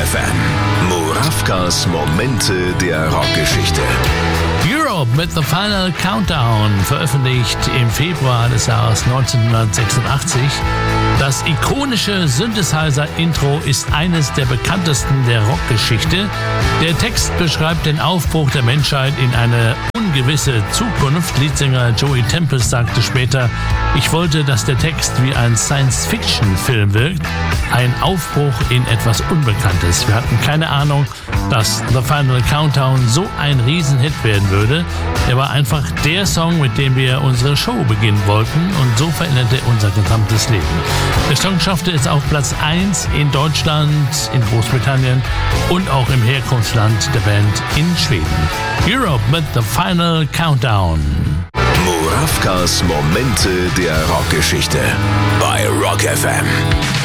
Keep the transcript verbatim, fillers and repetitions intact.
F M. Murawkas Momente der Rockgeschichte. Europe mit The Final Countdown, veröffentlicht im Februar des Jahres neunzehnhundertsechsundachtzig. Das ikonische Synthesizer-Intro ist eines der bekanntesten der Rockgeschichte. Der Text beschreibt den Aufbruch der Menschheit in eine ungewisse Zukunft. Leadsänger Joey Tempest sagte später: Ich wollte, dass der Text wie ein Science-Fiction-Film wirkt. Ein Aufbruch in etwas Unbekanntes. Wir hatten keine Ahnung, dass The Final Countdown so ein Riesenhit werden würde. Er war einfach der Song, mit dem wir unsere Show beginnen wollten, und so veränderte unser gesamtes Leben. Der Song schaffte es auf Platz eins in Deutschland, in Großbritannien und auch im Herkunftsland der Band in Schweden. Europe mit The Final Countdown. Murawkas Momente der Rockgeschichte bei Rock F M.